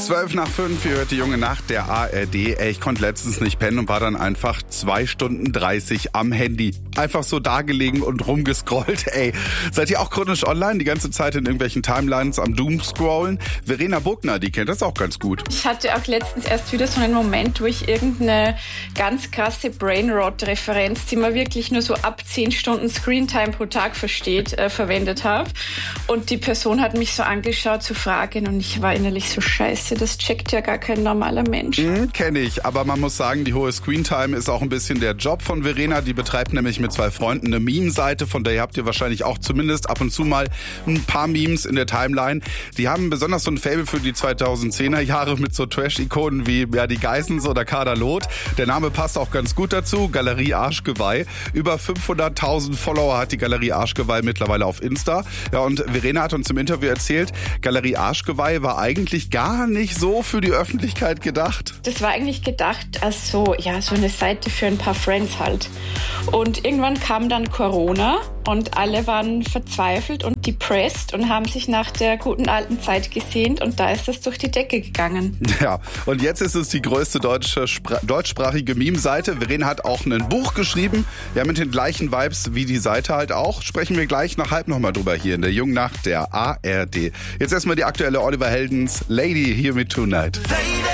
12:05, ihr hört die junge Nacht der ARD. Ich konnte letztens nicht pennen und war dann einfach 2 Stunden 30 am Handy. Einfach so dagelegen und rumgescrollt. Seid ihr auch chronisch online, die ganze Zeit in irgendwelchen Timelines am Doomscrollen? Verena Bogner, die kennt das auch ganz gut. Ich hatte auch letztens erst wieder so einen Moment, wo ich irgendeine ganz krasse Brainrot-Referenz, die man wirklich nur so ab 10 Stunden Screentime pro Tag versteht, verwendet habe. Und die Person hat mich so angeschaut zu fragen und ich war innerlich so scheiße, das checkt ja gar kein normaler Mensch. Kenne ich, aber man muss sagen, die hohe Screentime ist auch ein bisschen der Job von Verena. Die betreibt nämlich mit 2 Freunden eine Meme-Seite, von der habt ihr wahrscheinlich auch zumindest ab und zu mal ein paar Memes in der Timeline. Die haben besonders so ein Faible für die 2010er Jahre mit so Trash-Ikonen wie die Geissens oder Kader Loth. Der Name passt auch ganz gut dazu, Galerie Arschgeweih. Über 500.000 Follower hat die Galerie Arschgeweih mittlerweile auf Insta. Ja, und Verena hat uns im Interview erzählt, Galerie Arschgeweih war eigentlich gar nicht so für die Öffentlichkeit gedacht. Das war eigentlich gedacht als so eine Seite für ein paar Friends halt. Und irgendwann kam dann Corona und alle waren verzweifelt und depressed und haben sich nach der guten alten Zeit gesehnt und da ist das durch die Decke gegangen. Ja, und jetzt ist es die größte deutschsprachige Meme-Seite. Verena hat auch ein Buch geschrieben, ja, mit den gleichen Vibes wie die Seite halt auch. Sprechen wir gleich nach halb nochmal drüber hier in der jungen Nacht der ARD. Jetzt erstmal die aktuelle Oliver Heldens Lady Hear Me Tonight.